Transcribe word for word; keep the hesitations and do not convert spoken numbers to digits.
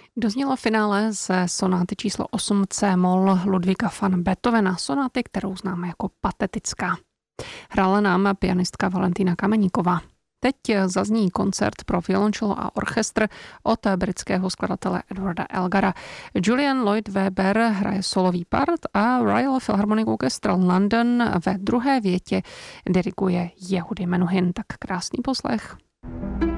Doznělo finále ze sonáty číslo osm C-moll Ludwiga van Beethovena, sonáty, kterou známe jako patetická. Hrála nám pianistka Valentína Kameníková. Teď zazní koncert pro violoncello a orchestr od britského skladatele Edwarda Elgara. Julian Lloyd Webber hraje solový part a Royal Philharmonic Orchestra London ve druhé větě diriguje Yehudi Menuhin. Tak krásný poslech.